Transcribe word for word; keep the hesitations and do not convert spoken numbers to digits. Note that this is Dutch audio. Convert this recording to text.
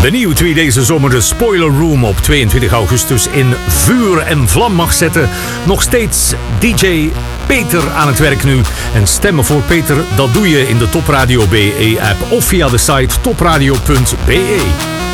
benieuwd wie deze zomer de Spoiler Room op tweeëntwintig augustus in vuur en vlam mag zetten? Nog steeds D J Peter aan het werk nu. En stemmen voor Peter, dat doe je in de Top Radio B E app of via de site topradio punt b e.